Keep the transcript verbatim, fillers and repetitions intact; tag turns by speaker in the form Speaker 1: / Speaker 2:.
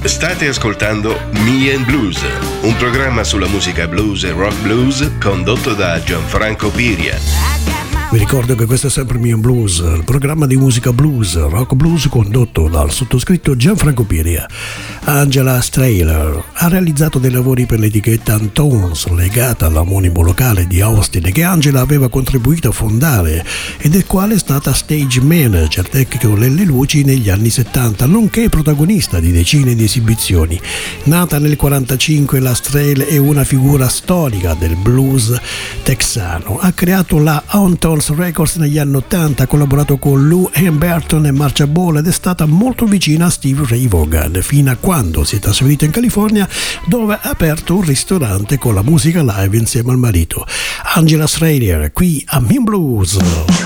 Speaker 1: State ascoltando Me and Blues, un programma sulla musica blues e rock blues condotto da Gianfranco Piria.
Speaker 2: Vi ricordo che questo è sempre Me and Blues, il programma di musica blues, rock blues condotto dal sottoscritto Gianfranco Piria. Angela Strehler ha realizzato dei lavori per l'etichetta Antones legata all'omonimo locale di Austin che Angela aveva contribuito a fondare e del quale è stata stage manager tecnico delle luci negli anni settanta, nonché protagonista di decine di esibizioni. Nata nel quarantacinque, la Strehler è una figura storica del blues texano. Ha creato la Antones Records negli anni ottanta, ha collaborato con Lou Hamilton e Marcia Ball ed è stata molto vicina a Steve Ray Vaughan fino a quando si è trasferita in California, dove ha aperto un ristorante con la musica live insieme al marito. Angela Strehler qui a Me and Blues.